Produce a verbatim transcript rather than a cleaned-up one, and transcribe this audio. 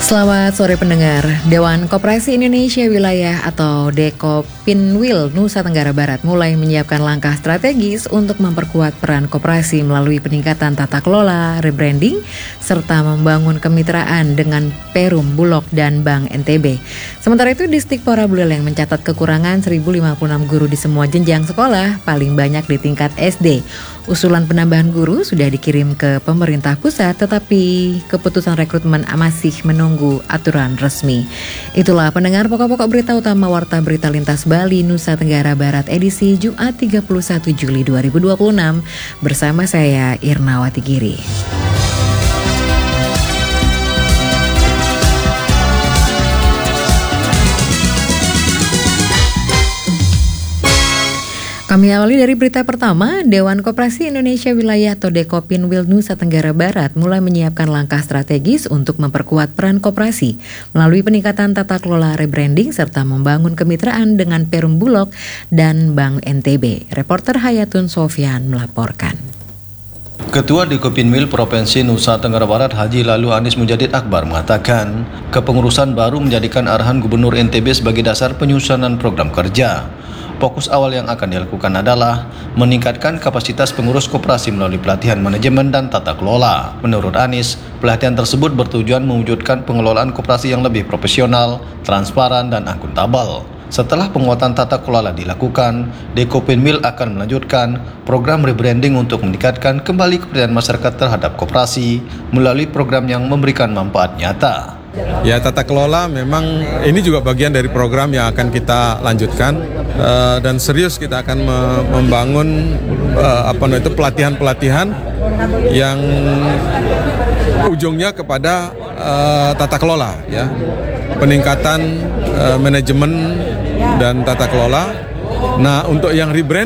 Selamat sore pendengar. Dewan Koperasi Indonesia Wilayah atau Dekopinwil Nusa Tenggara Barat mulai menyiapkan langkah strategis untuk memperkuat peran koperasi melalui peningkatan tata kelola, rebranding, serta membangun kemitraan dengan Perum, Bulog, dan Bank N T B. Sementara itu, Distikpora Buleleng mencatat kekurangan seribu lima puluh enam guru di semua jenjang sekolah, paling banyak di tingkat S D. Usulan penambahan guru sudah dikirim ke pemerintah pusat, tetapi keputusan rekrutmen masih menunggu aturan resmi. Itulah pendengar pokok-pokok berita utama Warta Berita Lintas Bali Nusa Tenggara Barat edisi Jumat tiga puluh satu Juli dua ribu dua puluh enam bersama saya Irnawati Giri. Kami awali dari berita pertama. Dewan Koperasi Indonesia Wilayah atau Dekopinwil Nusa Tenggara Barat mulai menyiapkan langkah strategis untuk memperkuat peran koperasi melalui peningkatan tata kelola, rebranding, serta membangun kemitraan dengan Perum, Bulog, dan Bank N T B. Reporter Hayatun Sofyan melaporkan. Ketua Dekopinwil Provinsi Nusa Tenggara Barat Haji Lalu Anis Mujadid Akbar mengatakan, kepengurusan baru menjadikan arahan Gubernur N T B sebagai dasar penyusunan program kerja. Fokus awal yang akan dilakukan adalah meningkatkan kapasitas pengurus koperasi melalui pelatihan manajemen dan tata kelola. Menurut Anis, pelatihan tersebut bertujuan mewujudkan pengelolaan koperasi yang lebih profesional, transparan, dan akuntabel. Setelah penguatan tata kelola dilakukan, Dekopinwil akan melanjutkan program rebranding untuk meningkatkan kembali kepercayaan masyarakat terhadap koperasi melalui program yang memberikan manfaat nyata. Ya, tata kelola memang ini juga bagian dari program yang akan kita lanjutkan uh, dan serius kita akan me- membangun uh, apa namanya itu pelatihan-pelatihan yang ujungnya kepada uh, tata kelola, ya, peningkatan uh, manajemen dan tata kelola. Nah, untuk yang rebrand